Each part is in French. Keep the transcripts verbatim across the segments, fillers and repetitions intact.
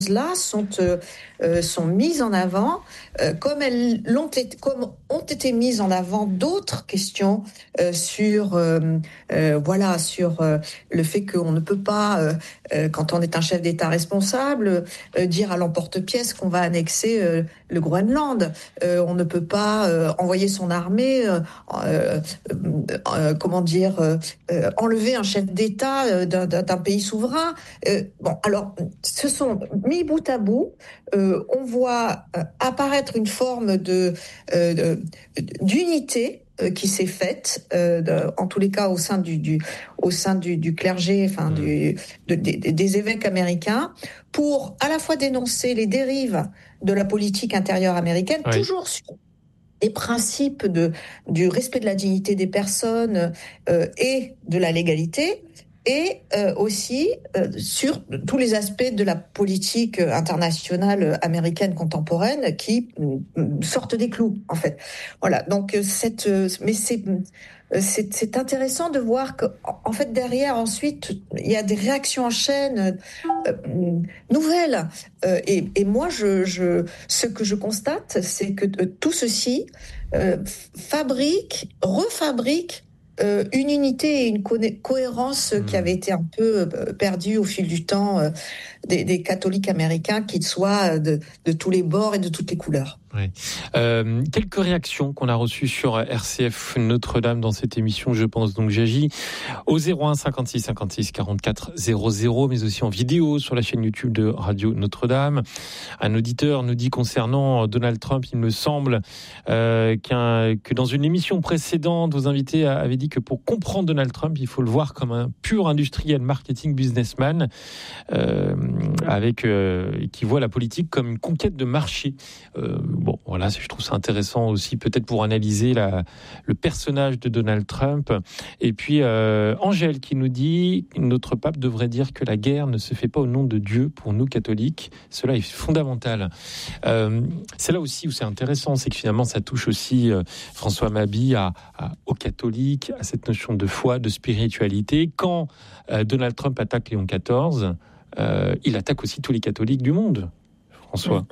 là sont euh, euh, sont mises en avant euh, comme elles l'ont été, comme ont été mises en avant d'autres questions euh, sur euh, euh, voilà sur euh, le fait qu'on ne peut pas euh, euh, quand on est un chef d'État responsable euh, dire à l'emporte-pièce qu'on va annexer euh, le Groenland. Euh, on ne peut pas euh, envoyer son armée euh, euh, euh, comment dire euh, euh, enlever un chef d'État euh, d'un, d'un pays souverain. Euh, bon alors ce sont mis bout à bout, euh, on voit euh, apparaître une forme de, euh, de d'unité euh, qui s'est faite, euh, de, en tous les cas au sein du, du au sein du, du clergé, enfin mmh. du, de, de, des évêques américains, pour à la fois dénoncer les dérives de la politique intérieure américaine, oui. toujours sur les principes de du respect de la dignité des personnes euh, et de la légalité. Et euh, aussi euh, sur tous les aspects de la politique internationale américaine contemporaine qui euh, sortent des clous, en fait. Voilà. Donc cette, euh, mais c'est, c'est c'est intéressant de voir que, en fait, derrière, ensuite, il y a des réactions en chaîne euh, nouvelles. Euh, et, et moi, je, je, ce que je constate, c'est que euh, tout ceci euh, fabrique, refabrique. Euh, une unité et une co- cohérence mmh. qui avait été un peu euh, perdue au fil du temps euh, des, des catholiques américains, qu'ils soient de, de tous les bords et de toutes les couleurs. Oui. Euh, quelques réactions qu'on a reçues sur R C F Notre-Dame dans cette émission, je pense donc j'agis au zéro un cinquante-six cinquante-six quarante-quatre zéro zéro, mais aussi en vidéo sur la chaîne YouTube de Radio Notre-Dame. Un auditeur nous dit concernant Donald Trump, il me semble euh, qu'un, que dans une émission précédente, vos invités avaient dit que pour comprendre Donald Trump, il faut le voir comme un pur industriel marketing businessman euh, avec euh, qui voit la politique comme une conquête de marché. Euh, Bon, voilà, je trouve ça intéressant aussi, peut-être pour analyser la, le personnage de Donald Trump. Et puis, euh, Angèle qui nous dit « Notre pape devrait dire que la guerre ne se fait pas au nom de Dieu pour nous catholiques. Cela est fondamental. Euh, » C'est là aussi où c'est intéressant, c'est que finalement, ça touche aussi euh, François Mabille à, à, aux catholiques, à cette notion de foi, de spiritualité. Quand euh, Donald Trump attaque Léon quatorze, euh, il attaque aussi tous les catholiques du monde, François.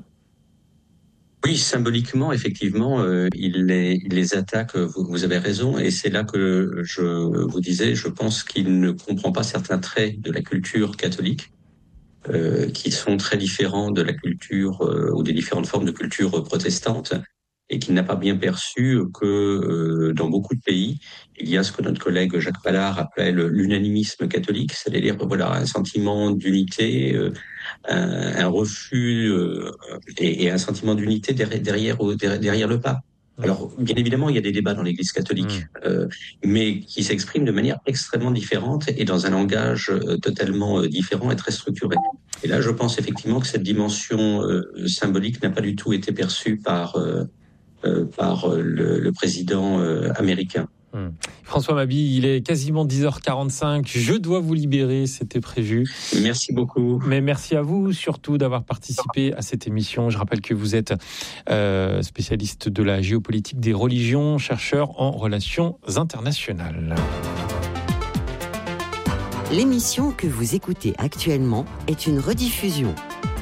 Oui, symboliquement, effectivement, euh, il, les, il les attaque, vous, vous avez raison, et c'est là que je vous disais, je pense qu'il ne comprend pas certains traits de la culture catholique, euh, qui sont très différents de la culture euh, ou des différentes formes de culture protestante, et qu'il n'a pas bien perçu que euh, dans beaucoup de pays, il y a ce que notre collègue Jacques Pallard appelait l'unanimisme catholique, c'est-à-dire voilà, un sentiment d'unité, euh, un, un refus euh, et, et un sentiment d'unité derrière, derrière, derrière le pape. Alors, bien évidemment, il y a des débats dans l'Église catholique, mmh. euh, mais qui s'expriment de manière extrêmement différente et dans un langage euh, totalement euh, différent et très structuré. Et là, je pense effectivement que cette dimension euh, symbolique n'a pas du tout été perçue par, euh, euh, par le, le président euh, américain. Hum. François Mabille, il est quasiment dix heures quarante-cinq. Je dois vous libérer, c'était prévu. Merci beaucoup. Mais merci à vous surtout d'avoir participé à cette émission. Je rappelle que vous êtes euh, spécialiste de la géopolitique des religions, chercheur en relations internationales. L'émission que vous écoutez actuellement est une rediffusion.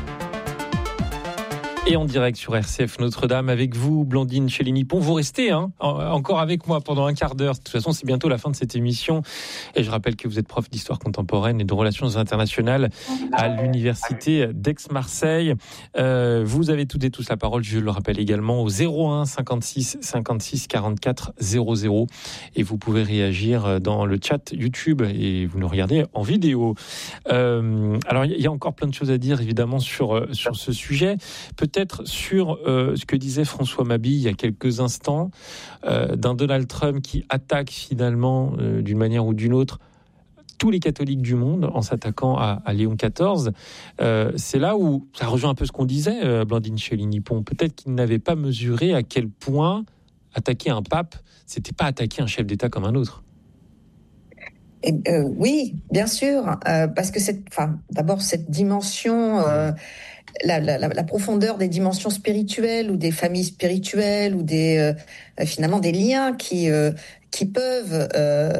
Et en direct sur R C F Notre-Dame avec vous, Blandine Chély-Nippon. Vous restez hein, encore avec moi pendant un quart d'heure. De toute façon, c'est bientôt la fin de cette émission. Et je rappelle que vous êtes prof d'histoire contemporaine et de relations internationales à l'université d'Aix-Marseille. Euh, vous avez toutes et tous la parole, je le rappelle également, au zéro un cinquante-six cinquante-six quarante-quatre zéro zéro. Et vous pouvez réagir dans le chat YouTube et vous nous regardez en vidéo. Euh, alors, il y a encore plein de choses à dire, évidemment, sur, sur ce sujet. Peut-être Peut-être sur euh, ce que disait François Mabille il y a quelques instants, euh, d'un Donald Trump qui attaque finalement, euh, d'une manière ou d'une autre, tous les catholiques du monde en s'attaquant à, à Léon quatorze. Euh, c'est là où ça rejoint un peu ce qu'on disait, euh, Blandine Chély-Nippon. Peut-être qu'il n'avait pas mesuré à quel point attaquer un pape, c'était pas attaquer un chef d'État comme un autre. Et, euh, oui, bien sûr, euh, parce que cette, enfin, d'abord cette dimension. Euh, La, la, la profondeur des dimensions spirituelles ou des familles spirituelles ou des euh, finalement des liens qui euh, qui peuvent euh,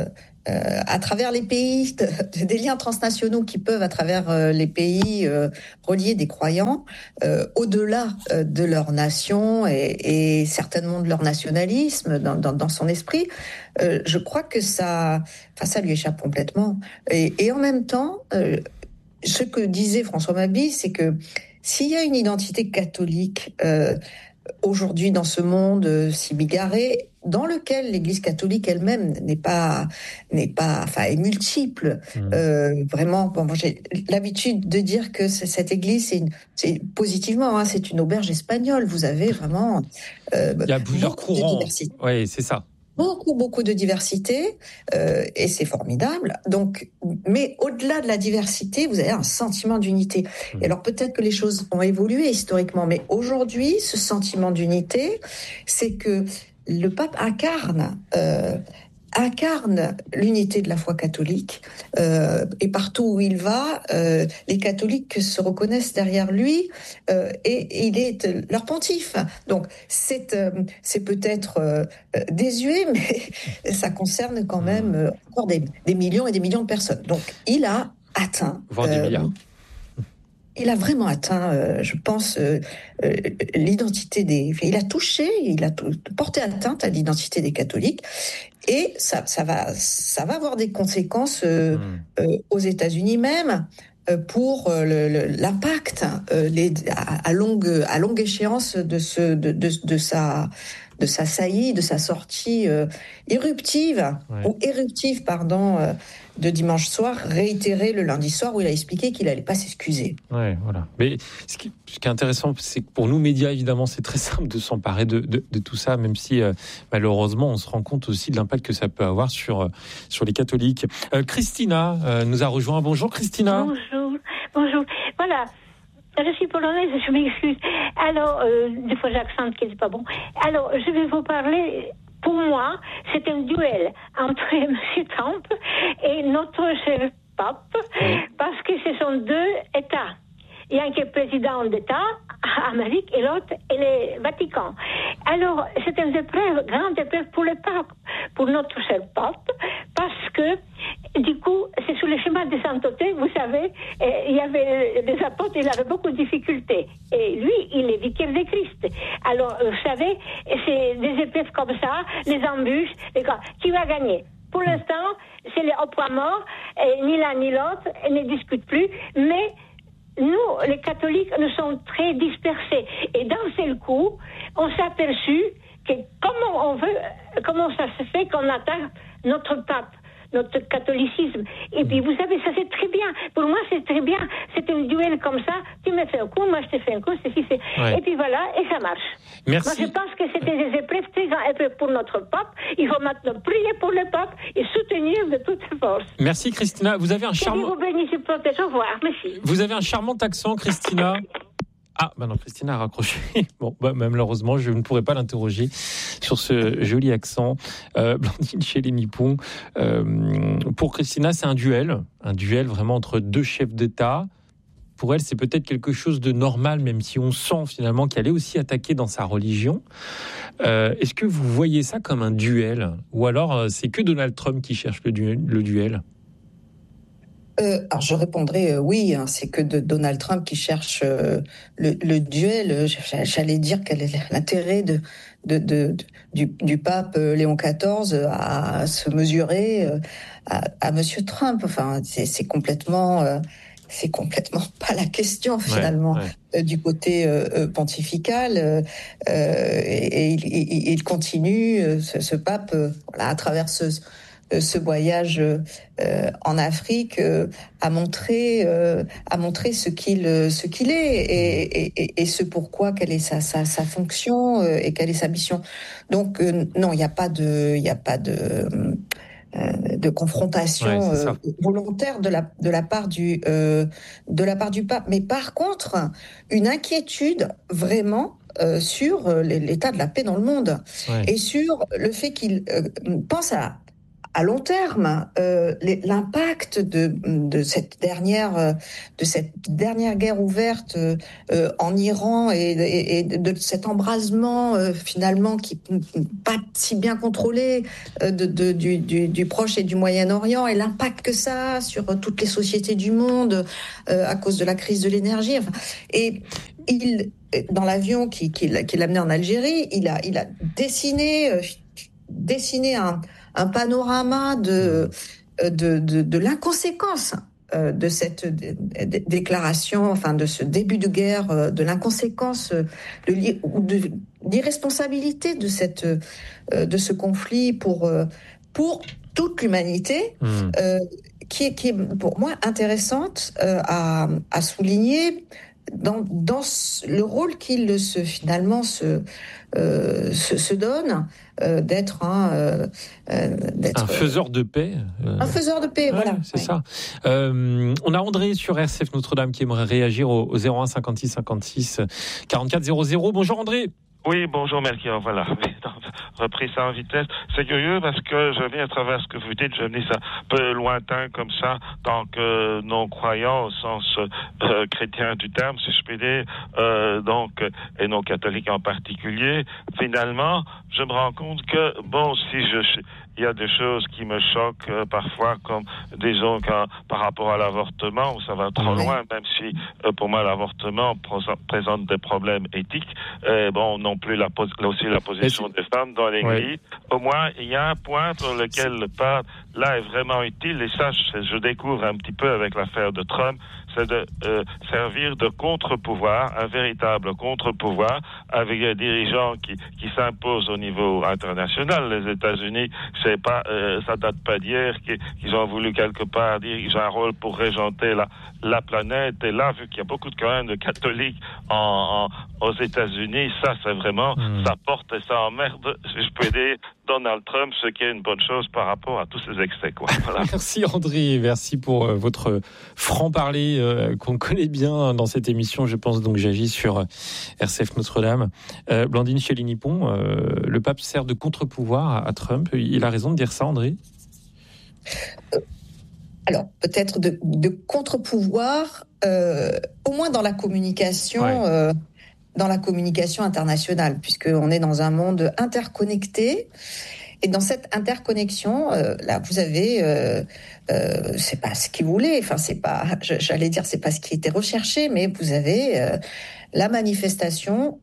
euh, à travers les pays, de, de, des liens transnationaux qui peuvent, à travers euh, les pays, euh, relier des croyants euh, au-delà euh, de leur nation et, et certainement de leur nationalisme dans, dans, dans son esprit. Euh, je crois que ça, enfin, ça lui échappe complètement. Et, et en même temps, euh, ce que disait François Mabille, c'est que s'il y a une identité catholique euh, aujourd'hui dans ce monde euh, si bigarré, dans lequel l'Église catholique elle-même n'est pas, n'est pas, enfin, est multiple. Mmh. Euh, vraiment, bon, moi, j'ai l'habitude de dire que cette Église, c'est, une, c'est positivement, hein, c'est une auberge espagnole. Vous avez vraiment, euh, il y a plusieurs courants. Oui, c'est ça. Beaucoup, beaucoup de diversité, euh, et c'est formidable. Donc, mais au-delà de la diversité, vous avez un sentiment d'unité. Mmh. Et alors peut-être que les choses ont évolué historiquement, mais aujourd'hui, ce sentiment d'unité, c'est que le pape incarne, euh, incarne l'unité de la foi catholique, euh, et partout où il va, euh, les catholiques se reconnaissent derrière lui, euh, et, et il est leur pontife. Donc c'est, euh, c'est peut-être euh, désuet, mais ça concerne quand même euh, encore des, des millions et des millions de personnes. Donc il a atteint... Voire des euh, milliards. Il a vraiment atteint, euh, je pense, euh, euh, l'identité des... Il a touché, il a t- porté atteinte à l'identité des catholiques. Et ça, ça, va, ça va avoir des conséquences euh, mmh. euh, aux États-Unis même euh, pour euh, le, le, l'impact euh, les, à, à, longue, à longue échéance de, ce, de, de, de, sa, de sa saillie, de sa sortie euh, éruptive, ouais. ou éruptive, pardon, euh, de dimanche soir, réitérée le lundi soir où il a expliqué qu'il n'allait pas s'excuser. Ouais, voilà. Mais ce qui, ce qui est intéressant, c'est que pour nous, médias, évidemment, c'est très simple de s'emparer de, de, de tout ça, même si euh, malheureusement, on se rend compte aussi de l'impact que ça peut avoir sur, euh, sur les catholiques. Euh, Christina euh, nous a rejoint. Bonjour Christina. Bonjour, bonjour. Voilà. Je suis polonaise, je m'excuse. Alors, euh, des fois j'accente qui n'est pas bon. Alors, je vais vous parler... Pour moi, c'est un duel entre M. Trump et notre cher pape, parce que ce sont deux États. Il y a un qui est président d'État, Amérique, et l'autre est le Vatican. Alors, c'est une épreuve, grande épreuve pour le pape, pour notre cher pape, parce que, du coup, c'est sur le chemin de sainteté, vous savez, il y avait des apôtres, il avait beaucoup de difficultés. Et lui, il est vicaire de Christ. Alors, vous savez, c'est des épreuves comme ça, les embûches, les gars, qui va gagner? Pour l'instant, c'est les au point mort, et ni l'un ni l'autre, ils ne discutent plus, mais nous, les catholiques, nous sommes très dispersés. Et d'un seul coup, on s'est aperçu que comment on veut, comment ça se fait qu'on attaque notre pape, notre catholicisme. Et puis, vous savez, ça c'est très bien. Pour moi, c'est très bien. C'est un duel comme ça. Tu me fais un coup, moi je te fais un coup. C'est, c'est... Ouais. Et puis voilà, et ça marche. Merci. Moi, je pense que c'était des épreuves très grandes pour notre pape. Il faut maintenant prier pour le pape et soutenir de toutes ses forces. Merci, Christina. Vous avez un charmant... Que Dieu vous bénisse et protège. Au revoir. Merci. Vous avez un charmant accent, Christina. Ah, bah non, Christina a raccroché. Bon, bah, malheureusement, je ne pourrais pas l'interroger sur ce joli accent. Euh, Blandine Chélémy-Pont, euh, pour Christina, c'est un duel, un duel vraiment entre deux chefs d'État. Pour elle, c'est peut-être quelque chose de normal, même si on sent finalement qu'elle est aussi attaquée dans sa religion. Euh, est-ce que vous voyez ça comme un duel ? Ou alors, c'est que Donald Trump qui cherche le duel, le duel ? Euh, alors je répondrai euh, oui, hein, c'est que de Donald Trump qui cherche euh, le, le duel. Euh, j'allais dire quel est l'intérêt de, de, de, de du, du pape Léon quatorze à, à se mesurer euh, à, à Monsieur Trump. Enfin, c'est, c'est complètement, euh, c'est complètement pas la question finalement ouais, ouais. Euh, du côté euh, pontifical. Euh, et, et il, il continue euh, ce, ce pape euh, voilà, à travers ce ce voyage euh, en Afrique euh, a montré euh, a montré ce qu'il ce qu'il est et, et, et ce pourquoi quelle est sa sa, sa fonction euh, et quelle est sa mission. Donc euh, non, il n'y a pas de il y a pas de euh, de confrontation ouais, euh, volontaire de la de la part du euh, de la part du pape. Mais par contre, une inquiétude vraiment euh, sur l'état de la paix dans le monde ouais. et sur le fait qu'il euh, pense à à long terme, euh, l'impact de, de cette dernière, de cette dernière guerre ouverte euh, en Iran et, et, et de cet embrasement euh, finalement qui n'est pas si bien contrôlé euh, de, de, du, du, du Proche et du Moyen-Orient et l'impact que ça a sur toutes les sociétés du monde euh, à cause de la crise de l'énergie. Enfin, et il, dans l'avion qui, qui, qui l'a amené en Algérie, il a, il a dessiné, euh, dessiné un un panorama de, de, de, de l'inconséquence euh, de cette d- d- déclaration, enfin de ce début de guerre, euh, de l'inconséquence, euh, de, l'i- ou de l'irresponsabilité de, cette, euh, de ce conflit pour, euh, pour toute l'humanité, Mmh. euh, qui, est, qui est pour moi intéressante euh, à, à souligner dans, dans le rôle qu'il se, finalement se, euh, se, se donne euh, d'être un, euh, euh, d'être un faiseur de paix. Euh... Un faiseur de paix, ouais, voilà. C'est ouais. ça. Euh, on a André sur R C F Notre-Dame qui aimerait réagir au, au zéro un cinquante-six cinquante-six quarante-quatre zéro zéro. Bonjour André. Oui, bonjour Melchior, voilà. Repris ça en vitesse. C'est curieux parce que je viens à travers ce que vous dites, je me dis ça un peu lointain comme ça, tant que non-croyant au sens euh, chrétien du terme, si je puis dire, euh, donc, et non-catholique en particulier. Finalement, je me rends compte que, bon, si je... il y a des choses qui me choquent euh, parfois, comme disons quand, par rapport à l'avortement, où ça va trop Oui. loin, même si euh, pour moi l'avortement pros- présente des problèmes éthiques. Euh, bon, non plus la pos- aussi la position des femmes dans l'Église. Ouais. Au moins, il y a un point pour lequel le pape là est vraiment utile, et ça, je, je découvre un petit peu avec l'affaire de Trump, c'est de euh, servir de contre-pouvoir, un véritable contre-pouvoir, avec des dirigeants qui, qui s'imposent au niveau international. Les États-Unis, c'est pas, euh, ça date pas d'hier qu'ils, qu'ils ont voulu quelque part dire qu'ils ont un rôle pour régenter la, la planète. Et là, vu qu'il y a beaucoup de, quand même de catholiques en, en, aux États-Unis, ça, c'est vraiment, mmh. ça porte et ça emmerde, si je peux dire, Donald Trump, ce qui est une bonne chose par rapport à tous ces excès, quoi. Voilà. Merci André, merci pour euh, votre franc-parler euh, qu'on connaît bien dans cette émission. Je pense donc j'agis sur R C F Notre-Dame. Euh, Blandine Chély-Nippon, euh, le pape sert de contre-pouvoir à, à Trump. Il a raison de dire ça, André ? euh, Alors, peut-être de, de contre-pouvoir, euh, au moins dans la communication... Ouais. Euh, dans la communication internationale, puisqu'on est dans un monde interconnecté. Et dans cette interconnexion, euh, là, vous avez, euh, euh, c'est pas ce qu'il voulait, enfin, c'est pas, j'allais dire, c'est pas ce qui était recherché, mais vous avez euh, la manifestation,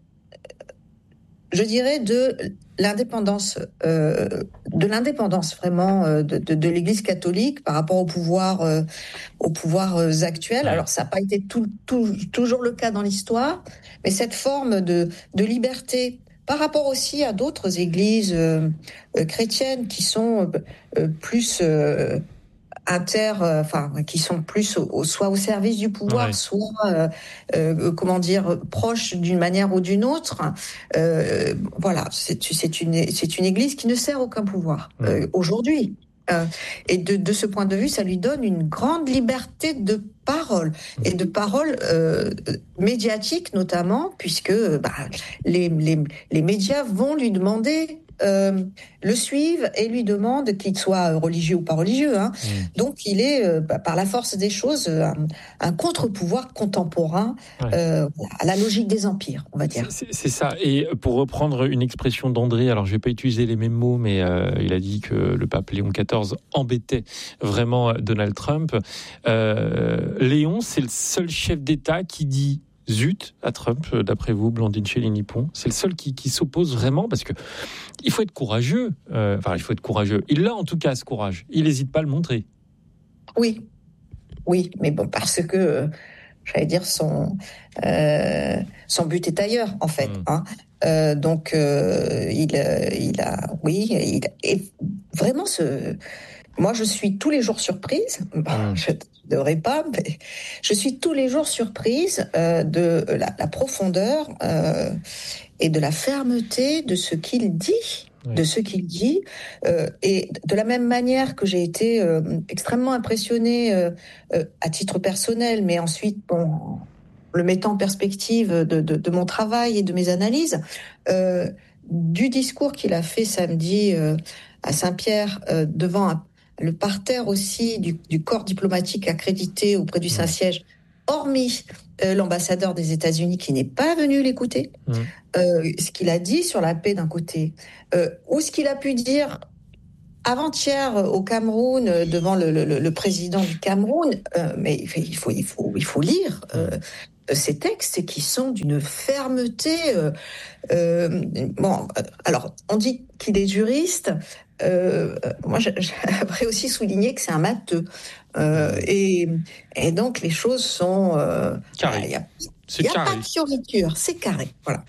je dirais, de l'indépendance, euh, de l'indépendance vraiment euh, de, de, de l'Église catholique par rapport au pouvoir, euh, aux pouvoirs euh, actuels. Alors, ça n'a pas été tout, tout, toujours le cas dans l'histoire, mais cette forme de, de liberté par rapport aussi à d'autres églises euh, euh, chrétiennes qui sont euh, plus euh, inter, euh, enfin qui sont plus au, au, soit au service du pouvoir, ouais. soit euh, euh, comment dire proches d'une manière ou d'une autre. Euh, voilà, c'est, c'est une c'est une église qui ne sert aucun pouvoir ouais. euh, aujourd'hui. Euh, et de, de ce point de vue, ça lui donne une grande liberté de parole et de parole euh, médiatique notamment, puisque bah, les, les, les médias vont lui demander, euh, le suivent et lui demandent qu'il soit religieux ou pas religieux. Hein. Mmh. Donc il est, euh, bah, par la force des choses, un, un contre-pouvoir contemporain ouais. euh, à la logique des empires, on va dire. C'est, c'est ça. Et pour reprendre une expression d'André, alors je ne vais pas utiliser les mêmes mots, mais euh, il a dit que le pape Léon quatorze embêtait vraiment Donald Trump. Euh, Léon, c'est le seul chef d'État qui dit zut à Trump, d'après vous, Blandine Chély-Nippon. C'est le seul qui, qui s'oppose vraiment, parce que il faut être courageux. Euh, enfin, il faut être courageux. Il a en tout cas ce courage. Il n'hésite pas à le montrer. Oui, oui, mais bon, parce que, euh, j'allais dire, son, euh, son but est ailleurs, en fait. Mmh. Hein. Euh, donc, euh, il, euh, il a, oui, il, et vraiment ce... Moi, je suis tous les jours surprise. Bon, je ne devrais pas, mais je suis tous les jours surprise euh, de la, la profondeur euh, et de la fermeté de ce qu'il dit, oui. de ce qu'il dit, euh, et de la même manière que j'ai été euh, extrêmement impressionnée euh, euh, à titre personnel, mais ensuite, bon, le mettant en perspective de, de, de mon travail et de mes analyses, euh, du discours qu'il a fait samedi. Euh, à Saint-Pierre, euh, devant un, le parterre aussi du, du corps diplomatique accrédité auprès du Saint-Siège, hormis euh, l'ambassadeur des États-Unis qui n'est pas venu l'écouter, mmh. euh, ce qu'il a dit sur la paix d'un côté, euh, ou ce qu'il a pu dire avant-hier au Cameroun devant le, le, le président du Cameroun, euh, mais il faut, il faut, il faut lire euh, ces textes qui sont d'une fermeté. Euh, euh, bon, alors on dit qu'il est juriste. Euh, moi, j'aimerais aussi souligner que c'est un matheux. Euh, et, et donc, les choses sont... Euh, carré. Il y a, c'est il y a carré. pas de fioriture, c'est carré. Voilà.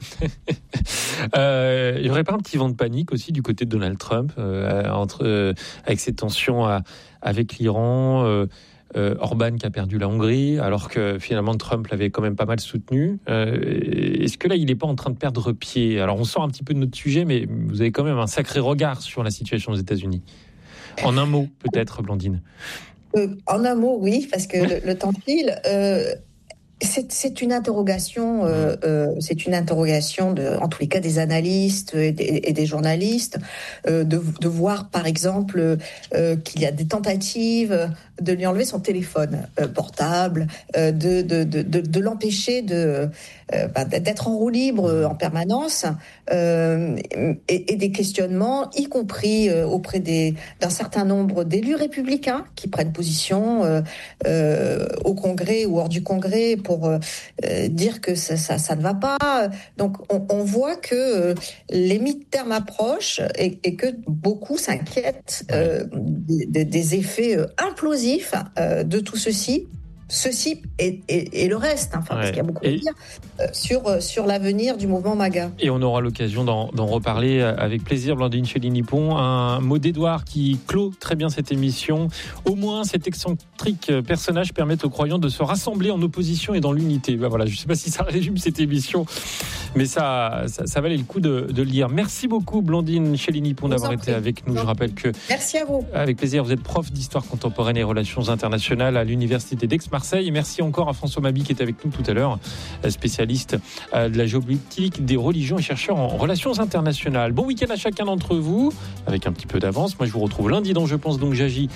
euh, il n'y aurait pas un petit vent de panique aussi du côté de Donald Trump, euh, entre, euh, avec ses tensions à, avec l'Iran, euh, euh, Orban qui a perdu la Hongrie, alors que finalement Trump l'avait quand même pas mal soutenu. Euh, est-ce que là, il n'est pas en train de perdre pied ? Alors, on sort un petit peu de notre sujet, mais vous avez quand même un sacré regard sur la situation aux États-Unis. En un mot, peut-être, Blandine. Euh, en un mot, oui, parce que le, le temps file. Euh, c'est, c'est une interrogation. Euh, euh, c'est une interrogation de, en tous les cas, des analystes et des, et des journalistes, euh, de, de voir, par exemple, euh, qu'il y a des tentatives de lui enlever son téléphone euh, portable, euh, de, de, de, de, de l'empêcher de, euh, bah, d'être en roue libre euh, en permanence, euh, et, et des questionnements, y compris euh, auprès des, d'un certain nombre d'élus républicains qui prennent position euh, euh, au Congrès ou hors du Congrès pour euh, dire que ça, ça, ça ne va pas. Donc on, on voit que euh, les mi-termes approchent et, et que beaucoup s'inquiètent euh, des, des effets euh, implosifs Euh, de tout ceci, ceci et, et, et le reste, hein, enfin, ouais. Parce qu'il y a beaucoup et... à dire euh, sur, euh, sur l'avenir du mouvement MAGA. Et on aura l'occasion d'en, d'en reparler avec plaisir, Blandine Chély-Nippon. Un mot d'Édouard qui clôt très bien cette émission. Au moins, cet excentrique personnage permet aux croyants de se rassembler en opposition et dans l'unité. Ben voilà, je ne sais pas si ça résume cette émission, mais ça, ça, ça valait le coup de, de le lire. Merci beaucoup, Blandine Chély-Nippon, d'avoir été avec nous. Je rappelle que... Merci à vous. Avec plaisir, vous êtes prof d'histoire contemporaine et relations internationales à l'Université d'Aix-Marseille. Et merci encore à François Mabi qui était avec nous tout à l'heure, spécialiste de la géopolitique, des religions et chercheur en relations internationales. Bon week-end à chacun d'entre vous, avec un petit peu d'avance. Moi, je vous retrouve lundi dans Je pense donc j'agis.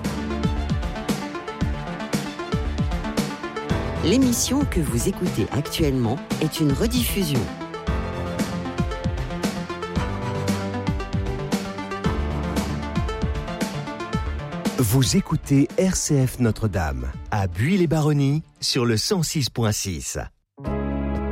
L'émission que vous écoutez actuellement est une rediffusion. Vous écoutez R C F Notre-Dame à Buis-les-Baronnies sur le cent six virgule six.